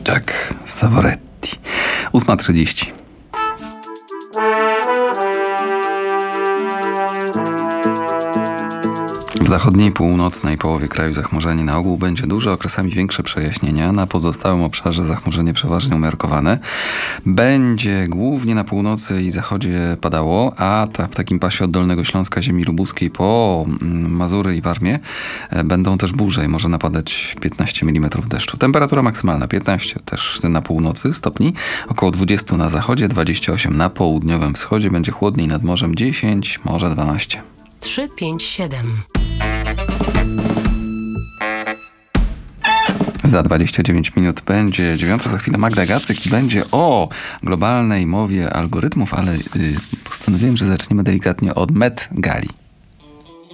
Jack Savoretti. 8:30. W zachodniej, północnej połowie kraju zachmurzenie na ogół będzie duże, okresami większe przejaśnienia. Na pozostałym obszarze zachmurzenie przeważnie umiarkowane. Będzie głównie na północy i zachodzie padało, a w takim pasie od Dolnego Śląska, ziemi lubuskiej po Mazury i Warmię będą też burze i może napadać 15 mm deszczu. Temperatura maksymalna 15 też na północy stopni, około 20 na zachodzie, 28 na południowym wschodzie. Będzie chłodniej nad morzem 10, może 12. 3, 5, 7. Za 29 minut będzie 9. Za chwilę Magda Gacyk i będzie o globalnej mowie algorytmów, ale postanowiłem, że zaczniemy delikatnie od Met Gali.